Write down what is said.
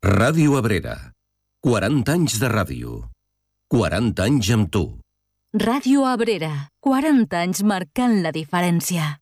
Ràdio Abrera. 40 anys de ràdio. 40 anys amb tu. Ràdio Abrera. 40 anys marcant la diferència.